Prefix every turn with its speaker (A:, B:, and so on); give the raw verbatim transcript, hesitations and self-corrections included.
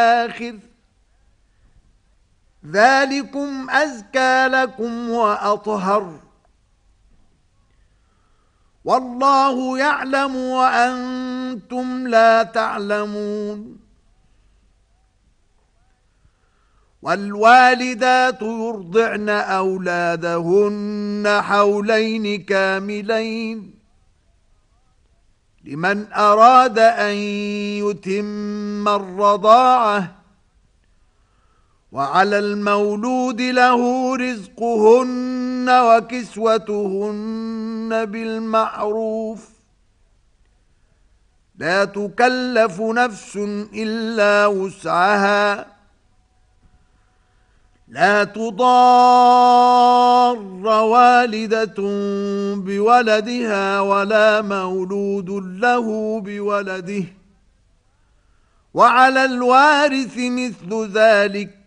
A: الآخر ذلكم أزكى لكم وأطهر والله يعلم وأنتم لا تعلمون. والوالدات يرضعن أولادهن حولين كاملين لمن أراد أن يتم الرضاعة وعلى المولود له رزقهن وكسوتهن بالمعروف لا تكلف نفس إلا وسعها لا تضار والدة بولدها ولا مولود له بولده وعلى الوارث مثل ذلك